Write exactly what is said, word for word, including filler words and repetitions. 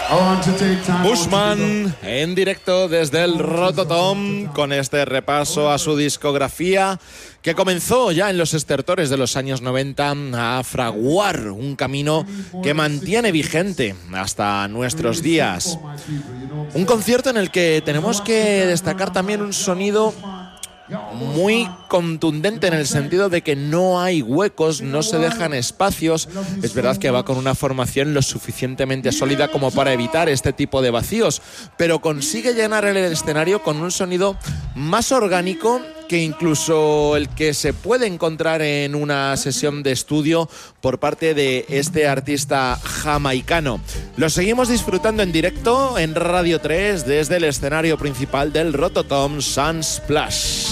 Bushman en directo desde el Rototom con este repaso a su discografía que comenzó ya en los estertores de los años noventa a fraguar un camino que mantiene vigente hasta nuestros días. Un concierto en el que tenemos que destacar también un sonido muy contundente en el sentido de que no hay huecos, no se dejan espacios. Es verdad que va con una formación lo suficientemente sólida como para evitar este tipo de vacíos, pero consigue llenar el escenario con un sonido más orgánico que incluso el que se puede encontrar en una sesión de estudio por parte de este artista jamaicano. Lo seguimos disfrutando en directo en Radio tres desde el escenario principal del Rototom Sunsplash.